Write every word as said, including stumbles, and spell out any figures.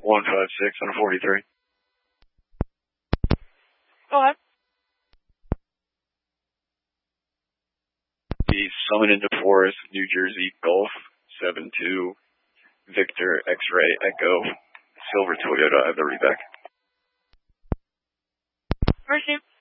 one five six on a forty-three. Go ahead. The Summit into Forest, New Jersey, Golf, seven two, Victor, X-Ray, Echo, Silver Toyota. I have the read back. First name.